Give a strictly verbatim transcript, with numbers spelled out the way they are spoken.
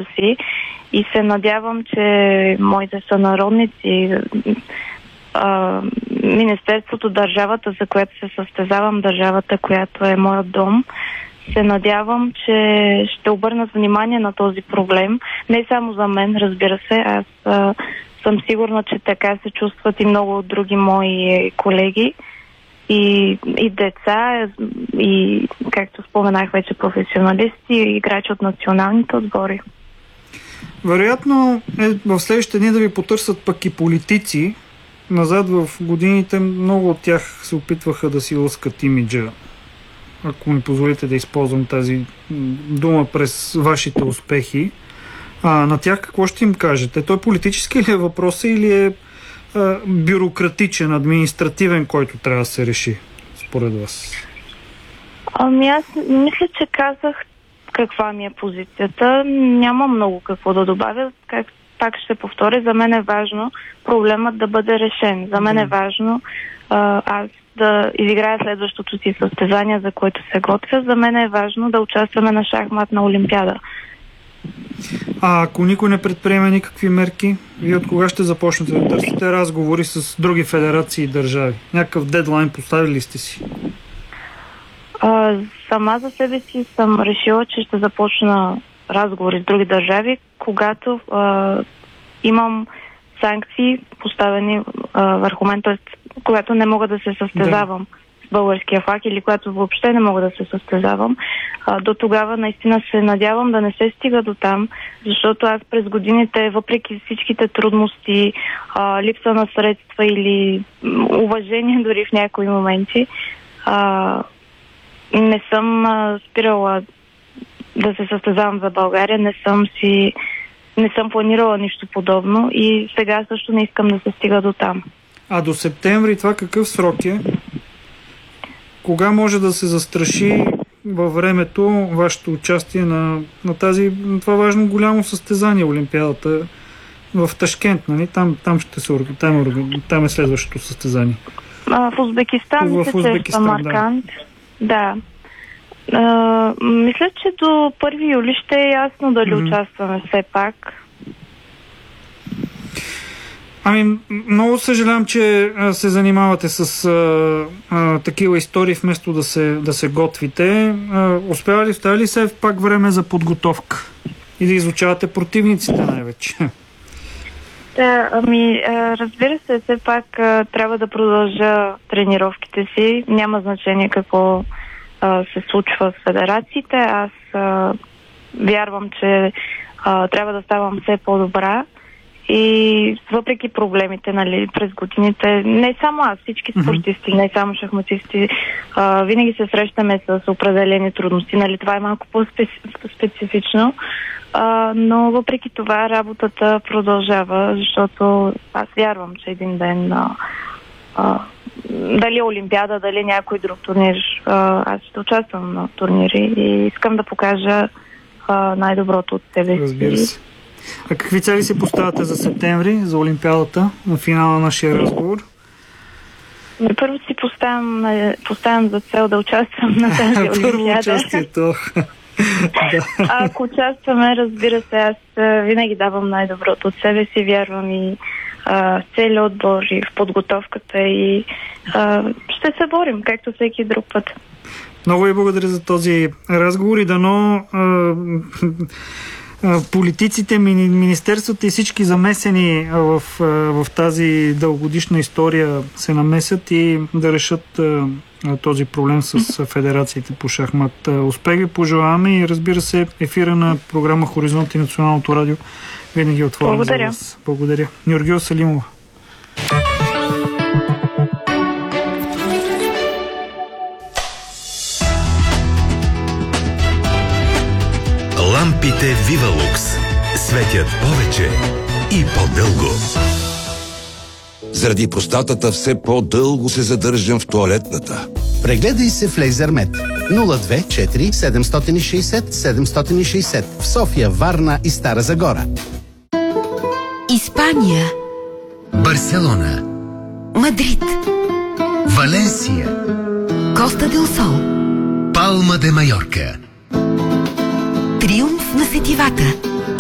мястото си и се надявам, че моите сънародници, а, Министерството, държавата, за която се състезавам, държавата, която е моят дом, се надявам, че ще обърнат внимание на този проблем. Не само за мен, разбира се, аз а, съм сигурна, че така се чувстват и много други мои колеги и, и деца, и, както споменах вече, професионалисти и играчи от националните отбори. Вероятно е в следващите дни да ви потърсят пък и политици. Назад в годините много от тях се опитваха да си лъскат имиджа, ако ми позволите да използвам тази дума, през вашите успехи. А на тях какво ще им кажете? Той политически ли е въпрос или е а, бюрократичен, административен, който трябва да се реши, според вас? Ами аз мисля, че казах каква ми е позицията. Няма много какво да добавя. Как пак ще повторя, за мен е важно проблемът да бъде решен. За мен е важно а, аз да изиграя следващото си състезание, за което се готвя. За мен е важно да участваме на шахматна олимпиада. А ако никой не предприеме никакви мерки, вие от кога ще започнете да търсите разговори с други федерации и държави? Някакъв дедлайн поставили сте си? А, сама за себе си съм решила, че ще започна разговори с други държави, когато а, имам санкции поставени а, върху мен, т.е. когато не мога да се състезавам да. с българския флаг или когато въобще не мога да се състезавам. А, до тогава наистина се надявам да не се стига до там, защото аз през годините, въпреки всичките трудности, а, липса на средства или уважение дори в някои моменти, а, не съм а, спирала да се състезавам за България, не съм си не съм планирала нищо подобно и сега също не искам да се стига до там. А до септември това какъв срок е? Кога може да се застраши във времето вашето участие на, на тази, на това важно голямо състезание, Олимпиадата в Ташкент, нали? Там, там ще се там, там е следващото състезание. А, в Узбекистан, в мисля, Узбекистан, че е Самарканд. Да. да. А, мисля, че до първи юли ще е ясно дали mm-hmm. участваме все пак. Ами, много съжалявам, че се занимавате с а, а, такива истории, вместо да се, да се готвите. А, успява ли, става ли се пак време за подготовка? И да изучавате противниците най-вече? Да, ами, разбира се, все пак трябва да продължа тренировките си. Няма значение какво се случва с федерациите. Аз а, вярвам, че а, трябва да ставам все по-добра и въпреки проблемите, нали, през годините, не само аз, всички спортисти, mm-hmm. не само шахматисти, а, винаги се срещаме с определени трудности, нали, това е малко по-специфично, а, но въпреки това работата продължава, защото аз вярвам, че един ден а, а, дали Олимпиада, дали някой друг турнир, аз ще участвам на турнири и искам да покажа а, най-доброто от себе си. Разбира се. А какви цели си поставяте за септември, за Олимпиадата, на финала на нашия разговор? Първо си поставям, поставям за цел да участвам на тази Олимпиада. Първо участието. А ако участваме, разбира се, аз винаги давам най-доброто от себе си, вярвам и в целия отбор и в подготовката и а, ще се борим, както всеки друг път. Много ви благодаря за този разговор и дано а, а, политиците, мини, министерствата и всички замесени в, а, в тази дългогодишна история се намесят и да решат а, този проблем с федерациите по шахмат. Успех ви пожелаваме и разбира се, ефира на програма Хоризонт и Националното радио винаги отворен Благодаря. за вас. Благодаря. Нюргюл Салимова. Лампите Вивалукс светят повече и по-дълго. Заради простатата все по-дълго се задържам в тоалетната. Прегледай се в Лейзермет. нула две четири седем шест шест седем шест шест в София, Варна и Стара Загора. Испания. Барселона. Мадрид. Валенсия. Коста дел Сол. Палма де Майорка. Триумф на сетивата.